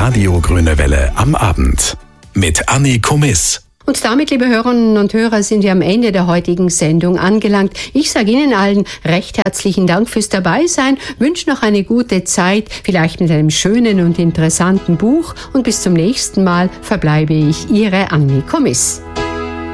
Radio Grüne Welle am Abend mit Anni Komiss. Und damit, liebe Hörerinnen und Hörer, sind wir am Ende der heutigen Sendung angelangt. Ich sage Ihnen allen recht herzlichen Dank fürs Dabeisein, wünsche noch eine gute Zeit, vielleicht mit einem schönen und interessanten Buch, und bis zum nächsten Mal verbleibe ich Ihre Anni Komiss.